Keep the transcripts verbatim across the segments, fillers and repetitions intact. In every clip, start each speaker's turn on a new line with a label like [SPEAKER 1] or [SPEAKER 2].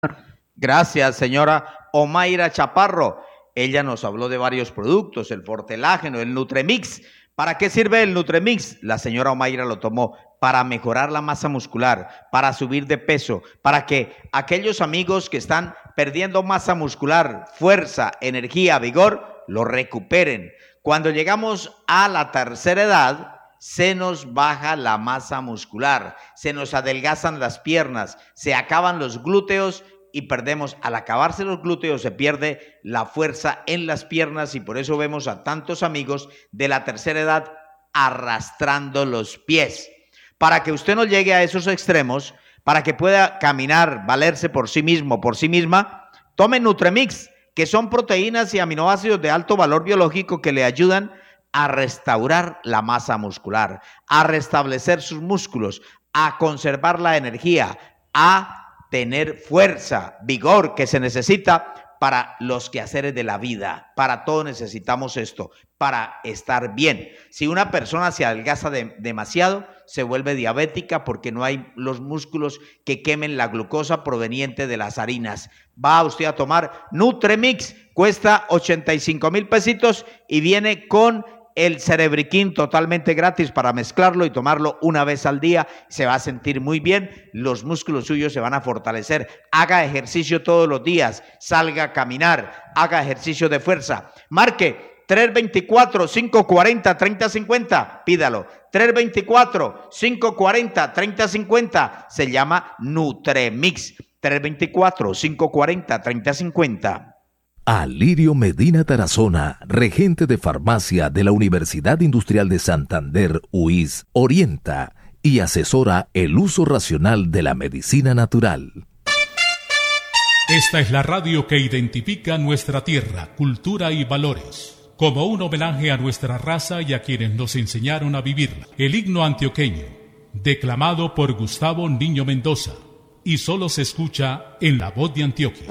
[SPEAKER 1] Gracias, señora Omaira Chaparro. Ella nos habló de varios productos, el Fortelágeno, el Nutremix. ¿Para qué sirve el Nutremix? La señora Omaira lo tomó para mejorar la masa muscular, para subir de peso, para que aquellos amigos que están perdiendo masa muscular, fuerza, energía, vigor, lo recuperen. Cuando llegamos a la tercera edad, se nos baja la masa muscular, se nos adelgazan las piernas, se acaban los glúteos y perdemos, al acabarse los glúteos, se pierde la fuerza en las piernas y por eso vemos a tantos amigos de la tercera edad arrastrando los pies. Para que usted no llegue a esos extremos, para que pueda caminar, valerse por sí mismo, por sí misma, tome Nutremix, que son proteínas y aminoácidos de alto valor biológico que le ayudan a restaurar la masa muscular, a restablecer sus músculos, a conservar la energía, a tener fuerza, vigor que se necesita para los quehaceres de la vida. Para todo necesitamos esto, para estar bien. Si una persona se adelgaza de, demasiado, se vuelve diabética porque no hay los músculos que quemen la glucosa proveniente de las harinas. Va usted a tomar Nutremix, cuesta ochenta y cinco mil pesitos y viene con el Cerebriquín totalmente gratis para mezclarlo y tomarlo una vez al día. Se va a sentir muy bien, los músculos suyos se van a fortalecer. Haga ejercicio todos los días, salga a caminar, haga ejercicio de fuerza. Marque tres dos cuatro, cinco cuatro cero, tres cero cinco cero, pídalo, tres dos cuatro, cinco cuatro cero, tres cero cinco cero, se llama Nutremix, tres dos cuatro, cinco cuatro cero, tres cero cinco cero.
[SPEAKER 2] Alirio Medina Tarazona, regente de farmacia de la Universidad Industrial de Santander, U I S, orienta y asesora el uso racional de la medicina natural.
[SPEAKER 3] Esta es la radio que identifica nuestra tierra, cultura y valores. Como un homenaje a nuestra raza y a quienes nos enseñaron a vivirla. El himno antioqueño, declamado por Gustavo Niño Mendoza, y solo se escucha en La Voz de Antioquia.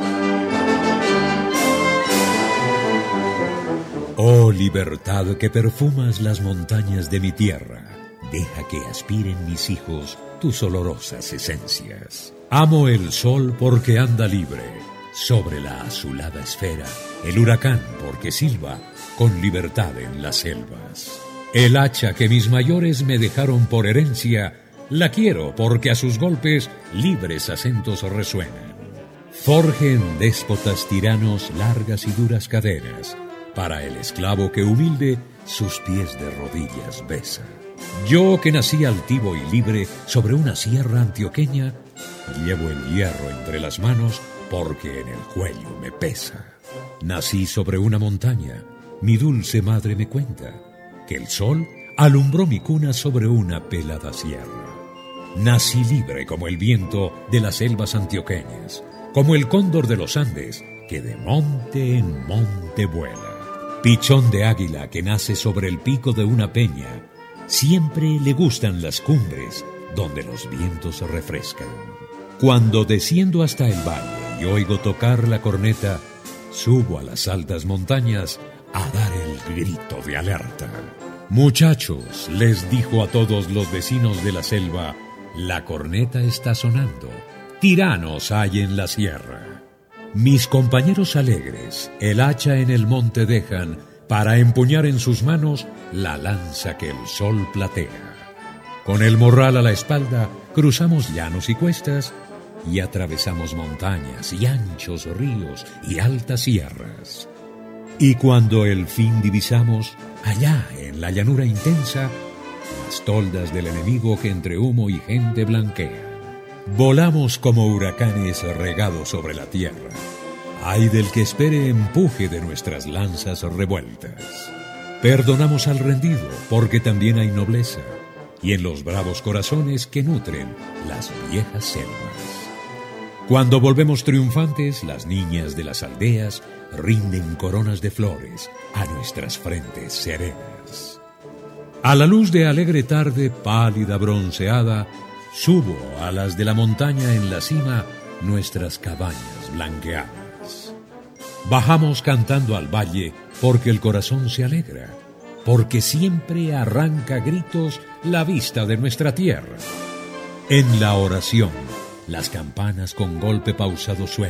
[SPEAKER 4] Oh libertad que perfumas las montañas de mi tierra, deja que aspiren mis hijos tus olorosas esencias. Amo el sol porque anda libre sobre la azulada esfera, el huracán porque silba con libertad en las selvas. El hacha que mis mayores me dejaron por herencia, la quiero porque a sus golpes libres acentos resuenan. Forjen déspotas tiranos largas y duras cadenas, para el esclavo que humilde sus pies de rodillas besa. Yo que nací altivo y libre sobre una sierra antioqueña, llevo el hierro entre las manos porque en el cuello me pesa. Nací sobre una montaña, mi dulce madre me cuenta que el sol alumbró mi cuna sobre una pelada sierra. Nací libre como el viento de las selvas antioqueñas, como el cóndor de los Andes que de monte en monte vuela. Pichón de águila que nace sobre el pico de una peña, siempre le gustan las cumbres donde los vientos refrescan. Cuando desciendo hasta el valle y oigo tocar la corneta, subo a las altas montañas a dar el grito de alerta. Muchachos, les dijo a todos los vecinos de la selva, la corneta está sonando, tiranos hay en la sierra. Mis compañeros alegres, el hacha en el monte dejan para empuñar en sus manos la lanza que el sol platea. Con el morral a la espalda, cruzamos llanos y cuestas y atravesamos montañas y anchos ríos y altas sierras. Y cuando el fin divisamos, allá en la llanura intensa, las toldas del enemigo que entre humo y gente blanquea. Volamos como huracanes regados sobre la tierra. Ay del que espere empuje de nuestras lanzas revueltas. Perdonamos al rendido, porque también hay nobleza, y en los bravos corazones que nutren las viejas selvas. Cuando volvemos triunfantes, las niñas de las aldeas rinden coronas de flores a nuestras frentes serenas. A la luz de alegre tarde, pálida bronceada, subo a las de la montaña en la cima nuestras cabañas blanqueadas. Bajamos cantando al valle porque el corazón se alegra, porque siempre arranca gritos la vista de nuestra tierra. En la oración, Las campanas con golpe pausado suenan.